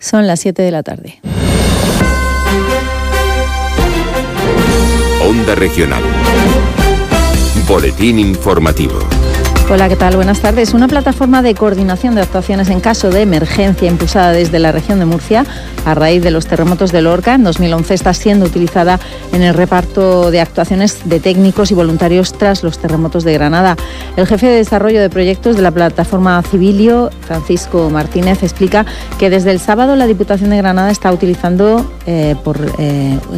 Son las 7 de la tarde. Onda Regional. Boletín informativo. Hola, ¿qué tal? Buenas tardes. Una plataforma de coordinación de actuaciones en caso de emergencia impulsada desde la región de Murcia a raíz de los terremotos de Lorca en 2011 está siendo utilizada en el reparto de actuaciones de técnicos y voluntarios tras los terremotos de Granada. El jefe de desarrollo de proyectos de la plataforma Civilio, Francisco Martínez, explica que desde el sábado la Diputación de Granada está utilizando en